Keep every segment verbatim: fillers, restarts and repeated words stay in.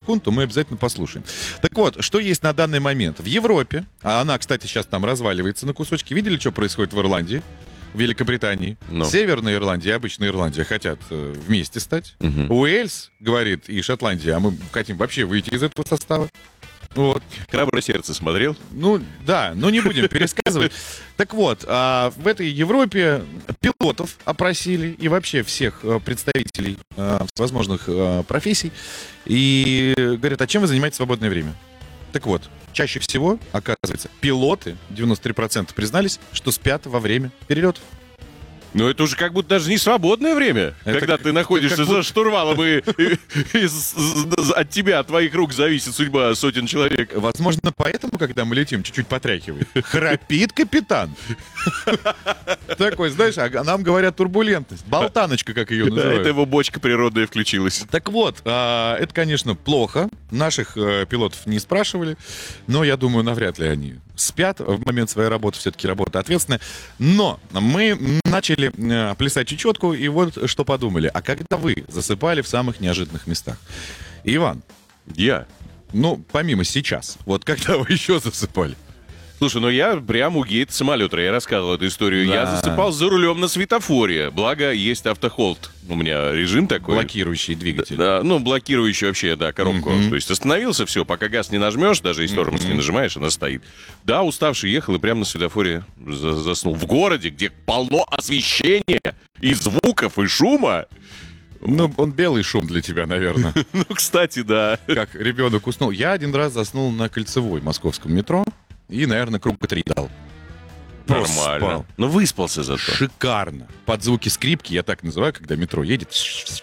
секунд, то мы обязательно послушаем. Так вот, что есть на данный момент? В Европе, а она, кстати, сейчас там разваливается на кусочки. Видели, что происходит в Ирландии? В Великобритании. Ну. Северная Ирландия и обычная Ирландия хотят э, вместе стать. Угу. Уэльс, говорит, и Шотландия, а мы хотим вообще выйти из этого состава. Вот. «Храброе сердце» смотрел? Ну, да, но не будем пересказывать. Так вот, а в этой Европе пилотов опросили и вообще всех э, представителей э, возможных э, профессий. И говорят, а чем вы занимаетесь в свободное время? Так вот, чаще всего, оказывается, пилоты, девяносто три процента признались, что спят во время перелетов. Ну, это уже как будто даже не свободное время, Это когда как- ты находишься как за будто- штурвалом, и, и- и с- с- от тебя, от твоих рук зависит судьба сотен человек. Возможно, поэтому, когда мы летим, чуть-чуть потряхивает. Храпит капитан. Такой, знаешь, а нам говорят турбулентность. Болтаночка, как ее Да, это называют. его бочка природная включилась. Так вот, а, это, конечно, плохо. Наших э, пилотов не спрашивали, но я думаю, навряд ли они спят. В момент своей работы все-таки работа ответственная. Но мы начали э, плясать чечетку, и вот что подумали. А когда вы засыпали в самых неожиданных местах? Иван, Я. ну, помимо сейчас, вот когда вы еще засыпали? Слушай, ну я прям у гейта самолета, я рассказывал эту историю. Да. Я засыпал за рулем на светофоре. Благо, есть автохолд. У меня режим такой. Блокирующий двигатель. Да, ну, блокирующий вообще, да, коробку. Мгм. То есть остановился, все, пока газ не нажмешь, даже если тормоз не нажимаешь, она стоит. Да, уставший ехал и прямо на светофоре за- заснул. В городе, где полно освещения и звуков, и шума. Ну, он белый шум для тебя, наверное. Ну, кстати, да. Как ребенок уснул. Я один раз заснул на Кольцевой московском метро и, наверное, круга три дал. Просто Нормально. спал. Ну, выспался зато. Шикарно. Под звуки скрипки, я так называю, когда метро едет.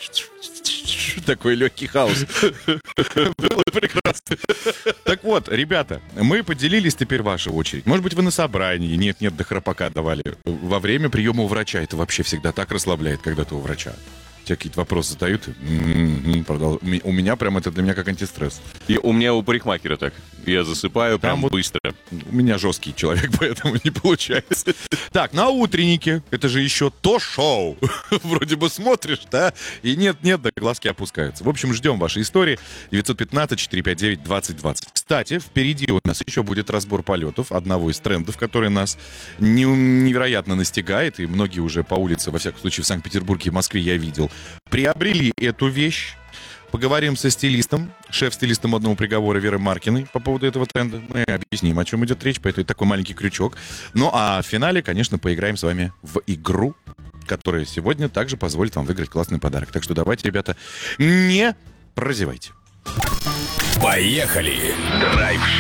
Такой легкий хаос. Было прекрасно. Так вот, ребята, мы поделились, теперь ваша очередь. Может быть, вы на собрании, нет-нет, до храпака давали. Во время приема у врача. Это вообще всегда так расслабляет, когда ты у врача. Тебе какие-то вопросы задают, и м-м-м, продол- ми- у меня прям это для меня как антистресс. И у меня у парикмахера так. Я засыпаю прям Там вот- быстро. У меня жесткий человек, поэтому не получается. Так, на утреннике. Это же еще то шоу. Вроде бы смотришь, да? И нет-нет, да глазки опускаются. В общем, ждем вашей истории. девятьсот пятнадцать четыреста пятьдесят девять двадцать двадцать. Кстати, впереди у нас еще будет разбор полетов. Одного из трендов, который нас не- невероятно настигает. И многие уже по улице, во всяком случае, в Санкт-Петербурге и Москве я видел, приобрели эту вещь. Поговорим со стилистом, шеф-стилистом модного приговора Веры Маркиной по поводу этого тренда. Мы объясним, о чем идет речь, поэтому это такой маленький крючок. Ну а в финале, конечно, поиграем с вами в игру, которая сегодня также позволит вам выиграть классный подарок. Так что давайте, ребята, не прозевайте. Поехали! Драйв